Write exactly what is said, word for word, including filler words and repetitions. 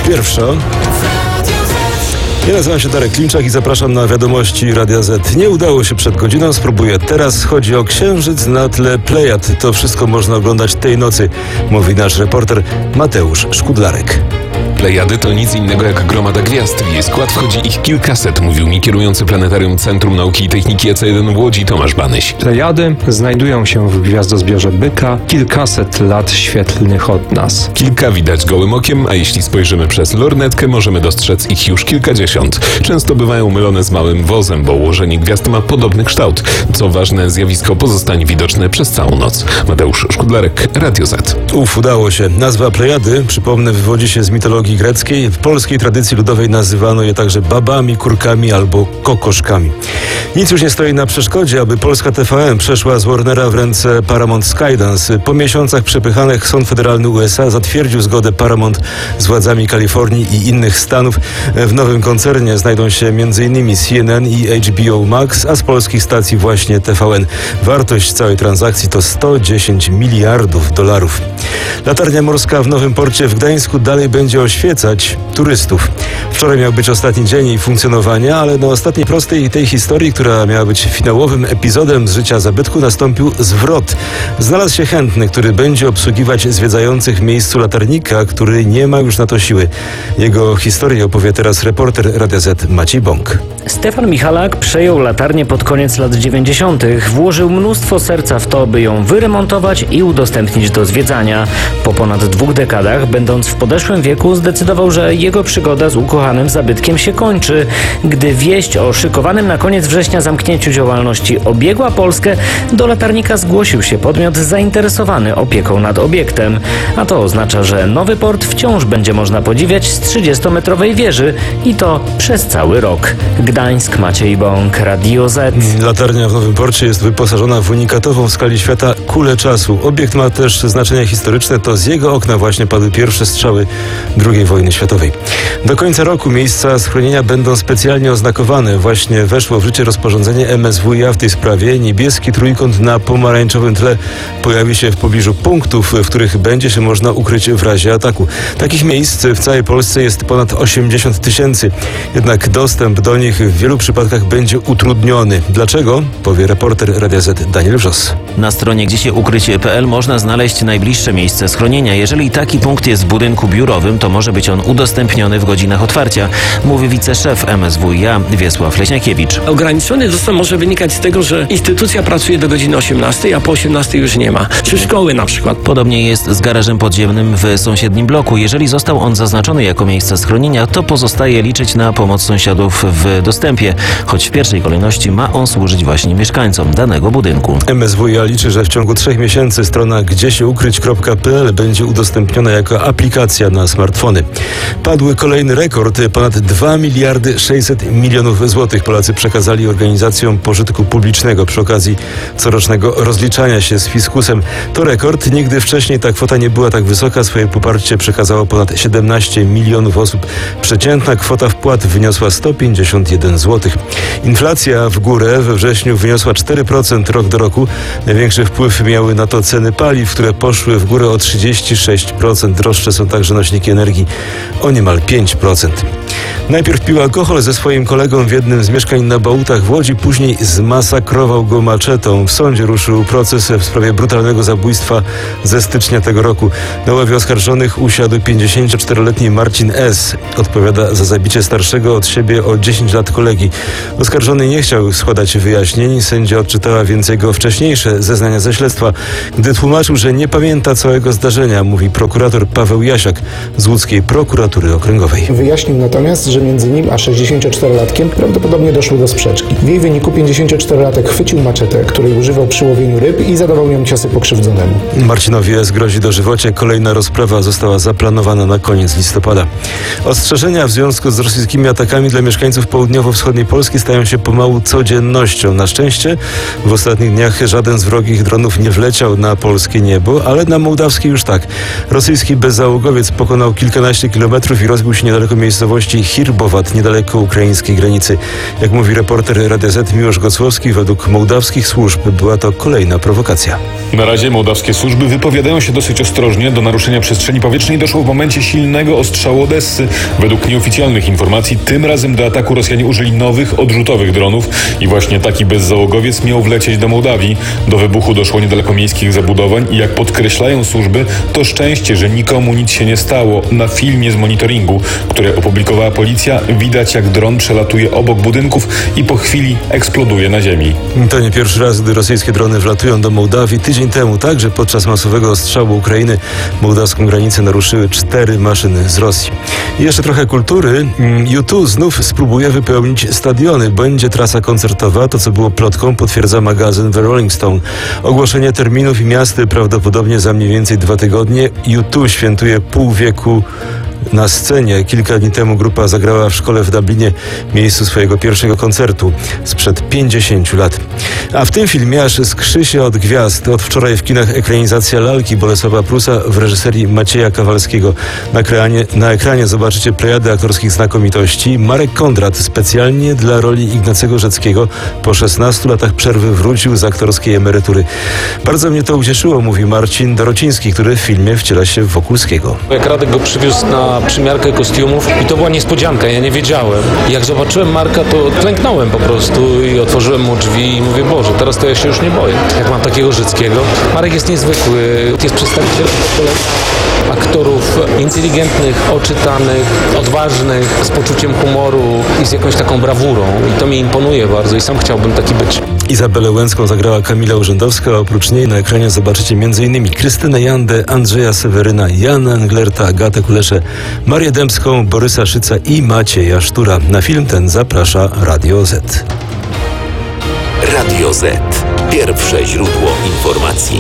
Pierwsza. Ja nazywam się Darek Klimczak i zapraszam na wiadomości Radia Z. Nie udało się przed godziną, spróbuję teraz. Chodzi o księżyc na tle Plejad. To wszystko można oglądać tej nocy, mówi nasz reporter Mateusz Szkudlarek. Plejady to nic innego jak gromada gwiazd. W jej skład wchodzi ich kilkaset, mówił mi kierujący Planetarium Centrum Nauki i Techniki E C jeden w Łodzi Tomasz Banyś. Plejady znajdują się w gwiazdozbiorze Byka kilkaset lat świetlnych od nas. Kilka widać gołym okiem, a jeśli spojrzymy przez lornetkę, możemy dostrzec ich już kilkadziesiąt. Często bywają mylone z małym wozem, bo ułożenie gwiazd ma podobny kształt. Co ważne, zjawisko pozostanie widoczne przez całą noc. Mateusz Szkudlarek, Radio Z. Uf, udało się. Nazwa Plejady, przypomnę, wywodzi się z mitologii greckiej. W polskiej tradycji ludowej nazywano je także babami, kurkami albo kokoszkami. Nic już nie stoi na przeszkodzie, aby polska T V N przeszła z Warnera w ręce Paramount Skydance. Po miesiącach przepychanek Sąd Federalny U S A zatwierdził zgodę Paramount z władzami Kalifornii i innych stanów. W nowym koncernie znajdą się m.in. C N N i H B O Max, a z polskich stacji właśnie T V N. Wartość całej transakcji to sto dziesięć miliardów dolarów. Latarnia morska w Nowym Porcie w Gdańsku dalej będzie oświecać turystów. Wczoraj miał być ostatni dzień jej funkcjonowania, ale na ostatniej prostej tej historii, która miała być finałowym epizodem z życia zabytku, nastąpił zwrot. Znalazł się chętny, który będzie obsługiwać zwiedzających w miejscu latarnika, który nie ma już na to siły. Jego historię opowie teraz reporter Radia Z Maciej Bąk. Stefan Michalak przejął latarnię pod koniec lat dziewięćdziesiątych. Włożył mnóstwo serca w to, by ją wyremontować i udostępnić do zwiedzania. Po ponad dwóch dekadach, będąc w podeszłym wieku, zdecydował, że jego przygoda z ukochanym zabytkiem się kończy. Gdy wieść o szykowanym na koniec września zamknięciu działalności obiegła Polskę, do latarnika zgłosił się podmiot zainteresowany opieką nad obiektem. A to oznacza, że Nowy Port wciąż będzie można podziwiać z trzydziestometrowej wieży i to przez cały rok. Gdańsk, Maciej Bąk, Radio Z. Latarnia w Nowym Porcie jest wyposażona w unikatową w skali świata kulę czasu. Obiekt ma też znaczenie historyczne. To z jego okna właśnie padły pierwsze strzały drugiej wojny światowej. Do końca roku miejsca schronienia będą specjalnie oznakowane. Właśnie weszło w życie rozporządzenie M S W iA w tej sprawie. Niebieski trójkąt na pomarańczowym tle pojawi się w pobliżu punktów, w których będzie się można ukryć w razie ataku. Takich miejsc w całej Polsce jest ponad osiemdziesiąt tysięcy. Jednak dostęp do nich w wielu przypadkach będzie utrudniony. Dlaczego? Powie reporter Radia Z Daniel Wrzos. Na stronie gdzie się ukryć kropka p l można znaleźć najbliższe miejsce schronienia. Jeżeli taki punkt jest w budynku biurowym, to może być on udostępniony w godzinach otwarcia, mówi wiceszef M S W iA Wiesław Leśniakiewicz. Ograniczony dostęp może wynikać z tego, że instytucja pracuje do godziny osiemnastej, a po osiemnastej już nie ma. Czy szkoły na przykład. Podobnie jest z garażem podziemnym w sąsiednim bloku. Jeżeli został on zaznaczony jako miejsce schronienia, to pozostaje liczyć na pomoc sąsiadów w dostępie, choć w pierwszej kolejności ma on służyć właśnie mieszkańcom danego budynku. M S W iA liczy, że w ciągu trzech miesięcy strona gdzie się ukryć kropka p l będzie udostępniona jako aplikacja na smartfony. Padły kolejny rekord. Ponad dwa miliardy sześćset milionów złotych Polacy przekazali organizacjom pożytku publicznego przy okazji corocznego rozliczania się z fiskusem. To rekord. Nigdy wcześniej ta kwota nie była tak wysoka. Swoje poparcie przekazało ponad siedemnaście milionów osób. Przeciętna kwota wpłat wyniosła sto pięćdziesiąt jeden złotych. Inflacja w górę we wrześniu wyniosła cztery procent rok do roku. Największy wpływ miały na to ceny paliw, które poszły w górę o trzydzieści sześć procent. Droższe są także nośniki energii o niemal pięć procent. Najpierw pił alkohol ze swoim kolegą w jednym z mieszkań na Bałutach w Łodzi, później zmasakrował go maczetą. W sądzie ruszył proces w sprawie brutalnego zabójstwa ze stycznia tego roku. Na ławie oskarżonych usiadł pięćdziesięcioczteroletni Marcin S. Odpowiada za zabicie starszego od siebie o dziesięć lat kolegi. Oskarżony nie chciał składać wyjaśnień. Sędzia odczytała więc jego wcześniejsze zeznania ze śledztwa, gdy tłumaczył, że nie pamięta całego zdarzenia, mówi prokurator Paweł Jasiak z łódzkiej prokuratury okręgowej. Wyjaśnił natomiast, że między nim a sześćdziesięcioczterolatkiem prawdopodobnie doszło do sprzeczki. W jej wyniku pięćdziesięcioczterolatek chwycił maczetę, której używał przy łowieniu ryb i zadawał nią ciosy pokrzywdzonemu. Marcinowi S. grozi dożywocie. Kolejna rozprawa została zaplanowana na koniec listopada. Ostrzeżenia w związku z rosyjskimi atakami dla mieszkańców południowo-wschodniej Polski stają się pomału codziennością. Na szczęście w ostatnich dniach żaden z wrogich dronów nie wleciał na polskie niebo, ale na mołdawskie już tak. Rosyjski bezzałogowiec pokonał kilka kilkanaście kilometrów i rozbił się niedaleko miejscowości Hirbowat, niedaleko ukraińskiej granicy. Jak mówi reporter Radia Z Miłosz Gocłowski, według mołdawskich służb była to kolejna prowokacja. Na razie mołdawskie służby wypowiadają się dosyć ostrożnie. Do naruszenia przestrzeni powietrznej doszło w momencie silnego ostrzału Odessy. Według nieoficjalnych informacji tym razem do ataku Rosjanie użyli nowych, odrzutowych dronów i właśnie taki bezzałogowiec miał wlecieć do Mołdawii. Do wybuchu doszło niedaleko miejskich zabudowań i jak podkreślają służby, to szczęście, że nikomu nic się nie stało. Na filmie z monitoringu, które opublikowała policja, widać jak dron przelatuje obok budynków i po chwili eksploduje na ziemi. To nie pierwszy raz, gdy rosyjskie drony wlatują do Mołdawii. Tydzień temu także podczas masowego ostrzału Ukrainy mołdawską granicę naruszyły cztery maszyny z Rosji. I jeszcze trochę kultury. U dwa znów spróbuje wypełnić stadiony. Będzie trasa koncertowa. To, co było plotką, potwierdza magazyn The Rolling Stone. Ogłoszenie terminów i miasty prawdopodobnie za mniej więcej dwa tygodnie. U dwa świętuje pół wieku na scenie. Kilka dni temu grupa zagrała w szkole w Dublinie, miejscu swojego pierwszego koncertu sprzed pięćdziesięciu lat. A w tym filmie aż skrzy się od gwiazd. Od wczoraj w kinach ekranizacja lalki Bolesława Prusa w reżyserii Macieja Kawalskiego. Na ekranie, na ekranie zobaczycie plejadę aktorskich znakomitości. Marek Kondrat specjalnie dla roli Ignacego Rzeckiego po szesnastu latach przerwy wrócił z aktorskiej emerytury. Bardzo mnie to ucieszyło, mówi Marcin Dorociński, który w filmie wciela się w Wokulskiego. Jak Radek go przywiózł na przymiarkę kostiumów i to była niespodzianka, ja nie wiedziałem. Jak zobaczyłem Marka, to klęknąłem po prostu i otworzyłem mu drzwi i mówię, Boże, teraz to ja się już nie boję. Jak mam takiego Rzeckiego. Marek jest niezwykły, jest przedstawicielem aktorów inteligentnych, oczytanych, odważnych, z poczuciem humoru i z jakąś taką brawurą. I to mi imponuje bardzo i sam chciałbym taki być. Izabelę Łęcką zagrała Kamila Urzędowska, a oprócz niej na ekranie zobaczycie m.in. Krystynę Jandę, Andrzeja Seweryna, Jana Englerta, Agatę Kuleszę, Marię Dębską, Borysa Szyca i Macieja Sztura. Na film ten zaprasza Radio Z. Radio Z. Pierwsze źródło informacji.